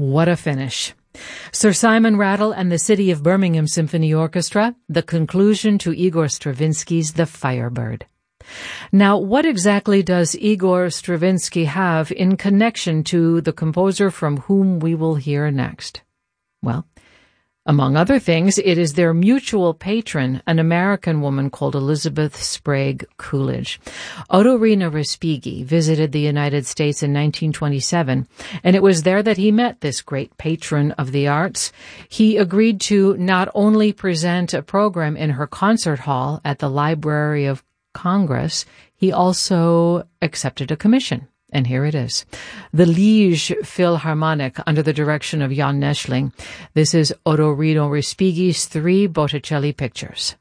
What a finish. Sir Simon Rattle and the City of Birmingham Symphony Orchestra, the conclusion to Igor Stravinsky's The Firebird. Now, what exactly does Igor Stravinsky have in connection to the composer from whom we will hear next? Well, among other things, it is their mutual patron, an American woman called Elizabeth Sprague Coolidge. Otorino Respighi visited the United States in 1927, and it was there that he met this great patron of the arts. He agreed to not only present a program in her concert hall at the Library of Congress, he also accepted a commission. And here it is. The Liege Philharmonic under the direction of Jan Neschling. This is Otorino Respighi's 3 Botticelli pictures.